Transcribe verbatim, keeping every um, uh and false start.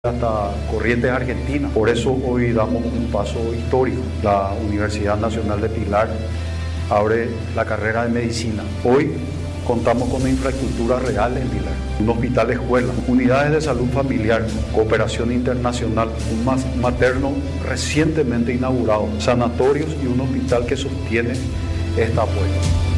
hasta Corrientes, Argentina. Por eso hoy damos un paso histórico. La Universidad Nacional de Pilar abre la carrera de medicina. Hoy contamos con una infraestructura real en Pilar. Un hospital escuela, unidades de salud familiar, cooperación internacional, un mas- materno recientemente inaugurado, sanatorios y un hospital que sostiene esta apuesta.